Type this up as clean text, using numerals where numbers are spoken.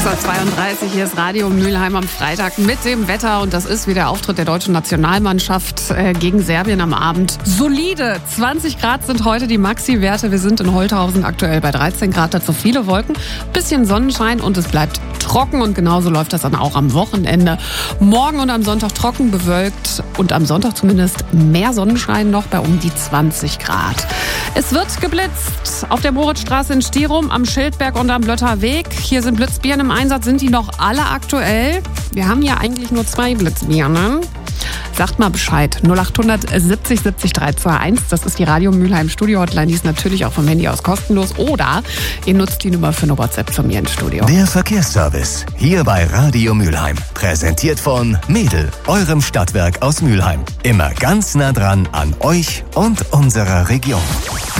6:32 Uhr, hier ist Radio Mülheim am Freitag mit dem Wetter und das ist wie der Auftritt der deutschen Nationalmannschaft gegen Serbien am Abend. Solide, 20 Grad sind heute die Maxi-Werte. Wir sind in Holthausen aktuell bei 13 Grad, dazu viele Wolken, bisschen Sonnenschein und es bleibt trocken und genauso läuft das dann auch am Wochenende. Morgen und am Sonntag trocken, bewölkt und am Sonntag zumindest mehr Sonnenschein noch bei um die 20 Grad. Es wird geblitzt auf der Moritzstraße in Stirum, am Schildberg und am Blötter Weg. Hier sind Blitzbirnen im Einsatz. Sind die noch alle aktuell? Wir haben ja eigentlich nur 2 Blitzbirnen. Sagt mal Bescheid. 0800 70 70 321. Das ist die Radio Mülheim Studio Hotline. Die ist natürlich auch vom Handy aus kostenlos. Oder ihr nutzt die Nummer für eine WhatsApp zu mir ins Studio. Der Verkehrsservice. Hier bei Radio Mülheim. Präsentiert von Mädel, eurem Stadtwerk aus Mülheim. Immer ganz nah dran an euch und unserer Region.